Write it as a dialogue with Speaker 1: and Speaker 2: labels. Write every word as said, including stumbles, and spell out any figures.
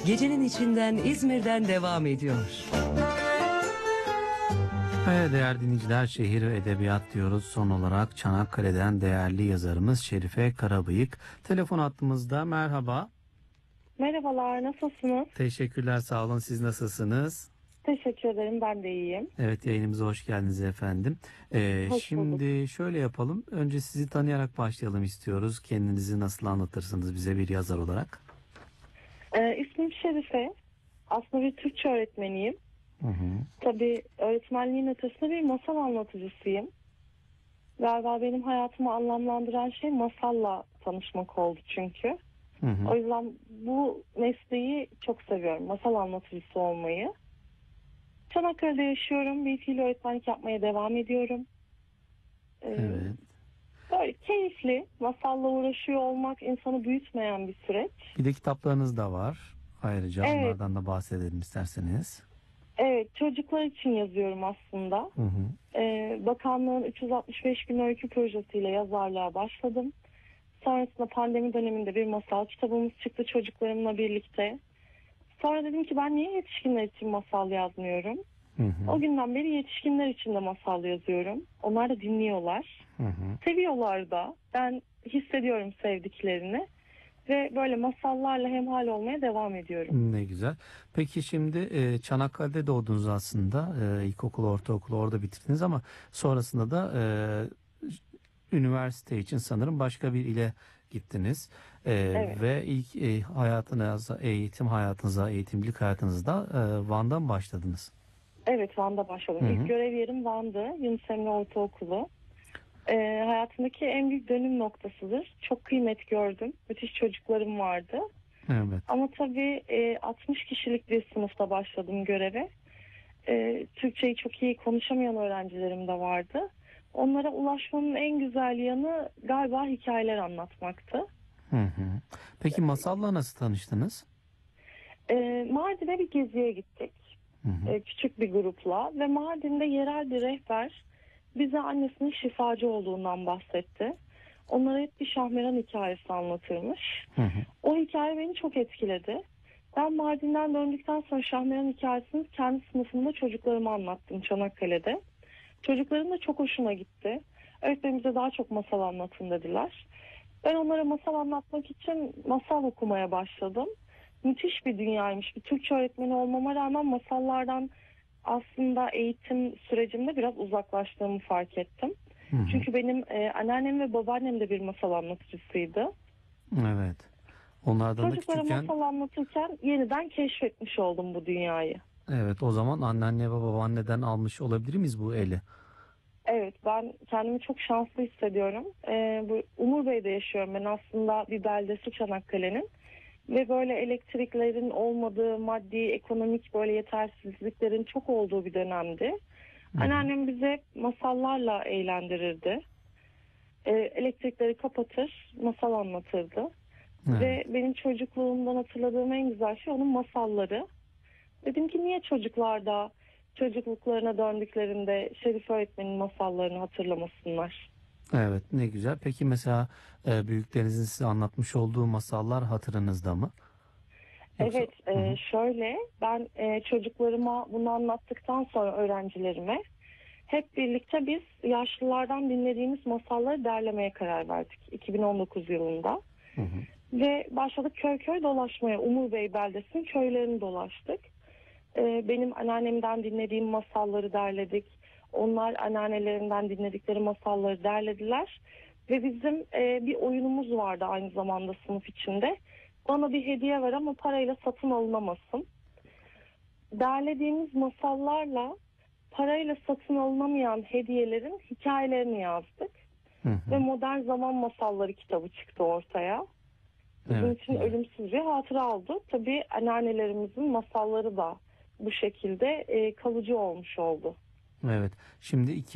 Speaker 1: Gecenin içinden İzmir'den devam ediyor.
Speaker 2: Evet değerli dinleyiciler, şehir ve edebiyat diyoruz. Son olarak Çanakkale'den değerli yazarımız Şerife Karabıyık telefon hattımızda. Merhaba.
Speaker 3: Merhabalar, nasılsınız?
Speaker 2: Teşekkürler, sağ olun. Siz nasılsınız?
Speaker 3: Teşekkür ederim, ben de iyiyim.
Speaker 2: Evet, yayınımıza hoş geldiniz efendim. Ee,
Speaker 3: Hoş
Speaker 2: şimdi
Speaker 3: bulduk.
Speaker 2: şöyle yapalım. Önce sizi tanıyarak başlayalım istiyoruz. Kendinizi nasıl anlatırsınız bize bir yazar olarak?
Speaker 3: Ee, ismim Şerife. Aslında bir Türkçe öğretmeniyim.
Speaker 2: Hı hı.
Speaker 3: Tabii öğretmenliğin ötesinde bir masal anlatıcısıyım. Galiba benim hayatımı anlamlandıran şey masalla tanışmak oldu çünkü.
Speaker 2: Hı hı.
Speaker 3: O yüzden bu mesleği çok seviyorum, masal anlatıcısı olmayı. Çanakkale'de yaşıyorum, bir fiil öğretmenlik yapmaya devam ediyorum. Ee,
Speaker 2: Evet.
Speaker 3: Böyle keyifli, masalla uğraşıyor olmak insanı büyütmeyen bir süreç.
Speaker 2: Bir de kitaplarınız da var. Ayrıca
Speaker 3: Evet.
Speaker 2: onlardan da bahsedelim isterseniz.
Speaker 3: Evet, çocuklar için yazıyorum aslında.
Speaker 2: Hı hı.
Speaker 3: Ee, bakanlığın üç yüz altmış beş gün öykü projesiyle yazarlığa başladım. Sonrasında pandemi döneminde bir masal kitabımız çıktı çocuklarımla birlikte. Sonra dedim ki ben niye yetişkinler için masal yazmıyorum?
Speaker 2: Hı hı.
Speaker 3: O günden beri yetişkinler için de masal yazıyorum. Onlar da dinliyorlar.
Speaker 2: Hı hı.
Speaker 3: Seviyorlar da. Ben hissediyorum sevdiklerini. Ve böyle masallarla hemhal olmaya devam ediyorum.
Speaker 2: Ne güzel. Peki şimdi e, Çanakkale'de doğdunuz aslında. E, ilkokulu, ortaokulu orada bitirdiniz ama sonrasında da e, üniversite için sanırım başka bir ile gittiniz. E,
Speaker 3: Evet.
Speaker 2: Ve ilk e, hayatınıza, eğitim hayatınıza, eğitimcilik hayatınızda e, Van'dan başladınız.
Speaker 3: Evet, Van'da başladım.
Speaker 2: Hı hı.
Speaker 3: İlk görev yerim Van'dı. Yunus Emre Ortaokulu. Ee, hayatımdaki en büyük dönüm noktasıdır. Çok kıymet gördüm. Müthiş çocuklarım vardı.
Speaker 2: Evet.
Speaker 3: Ama tabii e, altmış kişilik bir sınıfta başladım göreve. E, Türkçeyi çok iyi konuşamayan öğrencilerim de vardı. Onlara ulaşmanın en güzel yanı galiba hikayeler anlatmaktı.
Speaker 2: Hı hı. Peki masalla nasıl tanıştınız?
Speaker 3: E, Mardin'e bir geziye gittik.
Speaker 2: Hı hı.
Speaker 3: E, küçük bir grupla ve Mardin'de yerel bir rehber bize annesinin şifacı olduğundan bahsetti. Onlara hep bir Şahmeran hikayesi anlatırmış.
Speaker 2: Hı hı.
Speaker 3: O hikaye beni çok etkiledi. Ben Mardin'den döndükten sonra Şahmeran hikayesini kendi sınıfımda çocuklarıma anlattım Çanakkale'de. Çocukların da çok hoşuna gitti. Öğretmenimize daha çok masal anlatın dediler. Ben onlara masal anlatmak için masal okumaya başladım. Müthiş bir dünyaymış. Bir Türkçe öğretmeni olmama rağmen masallardan aslında eğitim sürecimde biraz uzaklaştığımı fark ettim.
Speaker 2: Hı hı.
Speaker 3: Çünkü benim e, anneannem ve babaannem de bir masal anlatıcısıydı.
Speaker 2: Evet. Onlardan da
Speaker 3: Çocuklara
Speaker 2: küçükken,
Speaker 3: masal anlatırken yeniden keşfetmiş oldum bu dünyayı.
Speaker 2: evet, o zaman anneanne ve babaanneden almış olabilir miyiz bu eli?
Speaker 3: Evet, ben kendimi çok şanslı hissediyorum. Ee, bu Umur Bey'de yaşıyorum ben, aslında bir beldesi Çanakkale'nin. Ve böyle elektriklerin olmadığı, maddi, ekonomik böyle yetersizliklerin çok olduğu bir dönemdi.
Speaker 2: Hı hı.
Speaker 3: Anneannem bize masallarla eğlendirirdi. Ee, elektrikleri kapatır, masal anlatırdı.
Speaker 2: Evet.
Speaker 3: Ve benim çocukluğumdan hatırladığım en güzel şey onun masalları. Dedim ki niye çocuklar da çocukluklarına döndüklerinde Şerif öğretmenin masallarını hatırlamasınlar?
Speaker 2: Evet, ne güzel. Peki mesela e, büyüklerinizin size anlatmış olduğu masallar hatırınızda mı? Yoksa
Speaker 3: Evet,
Speaker 2: hı
Speaker 3: e,
Speaker 2: hı.
Speaker 3: şöyle ben e, çocuklarıma bunu anlattıktan sonra öğrencilerime hep birlikte biz yaşlılardan dinlediğimiz masalları derlemeye karar verdik iki bin on dokuz yılında.
Speaker 2: Hı hı.
Speaker 3: Ve başladık köy köy dolaşmaya. Umur Bey beldesinin köylerini dolaştık. E, benim anneannemden dinlediğim masalları derledik. Onlar anneannelerinden dinledikleri masalları derlediler. Ve bizim e, bir oyunumuz vardı aynı zamanda sınıf içinde. Bana bir hediye ver ama parayla satın alınamasın. Derlediğimiz masallarla parayla satın alınamayan hediyelerin hikayelerini yazdık.
Speaker 2: Hı
Speaker 3: Ve
Speaker 2: hı.
Speaker 3: Modern Zaman Masalları kitabı çıktı ortaya. Bizim
Speaker 2: Evet,
Speaker 3: için
Speaker 2: güzel.
Speaker 3: ölümsüz bir hatıra oldu. Tabii anneannelerimizin masalları da bu şekilde e, kalıcı olmuş oldu.
Speaker 2: Evet. Şimdi